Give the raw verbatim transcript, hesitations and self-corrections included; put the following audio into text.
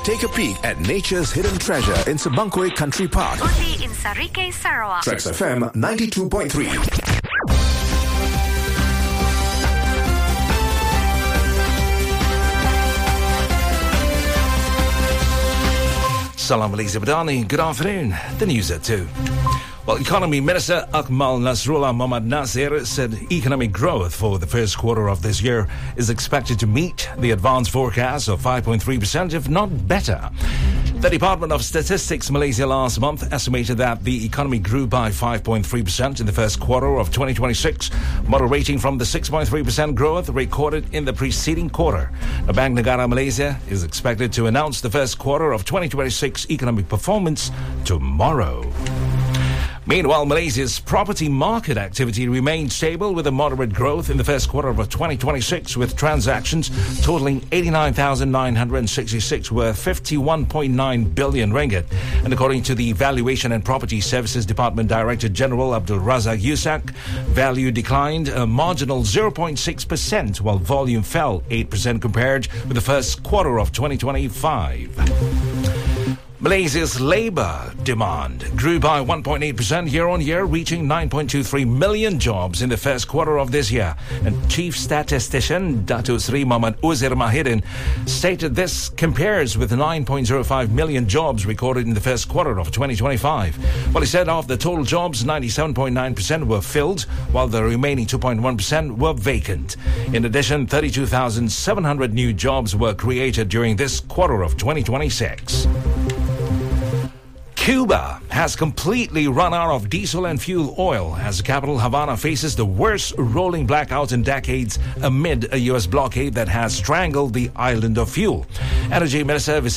Take a peek at nature's hidden treasure in Sabangkway Country Park. Only in Sarike, Sarawak. Trax F M ninety-two point three. Salam Malaysia Badani. Good afternoon. The news at two. Well, Economy Minister Akmal Nasrullah Mohammad Nasir said economic growth for the first quarter of this year is expected to meet the advanced forecast of five point three percent, if not better. The Department of Statistics Malaysia last month estimated that the economy grew by five point three percent in the first quarter of twenty twenty-six, moderating from the six point three percent growth recorded in the preceding quarter. The Bank Negara Malaysia is expected to announce the first quarter of twenty twenty-six economic performance tomorrow. Meanwhile, Malaysia's property market activity remained stable with a moderate growth in the first quarter of twenty twenty-six, with transactions totaling eighty-nine thousand nine hundred sixty-six worth fifty-one point nine billion ringgit. And according to the Valuation and Property Services Department Director General Abdul Razak Yusak, value declined a marginal zero point six percent while volume fell eight percent compared with the first quarter of twenty twenty-five. Malaysia's labour demand grew by one point eight percent year-on-year, reaching nine point two three million jobs in the first quarter of this year. And Chief Statistician Datuk Seri Muhammad Uzair Mahirin stated this compares with nine point zero five million jobs recorded in the first quarter of twenty twenty-five. Well, he said of the total jobs, ninety-seven point nine percent were filled, while the remaining two point one percent were vacant. In addition, thirty-two thousand seven hundred new jobs were created during this quarter of twenty twenty-six. Cuba has completely run out of diesel and fuel oil as the capital Havana faces the worst rolling blackout in decades amid a U S blockade that has strangled the island of fuel. Energy Minister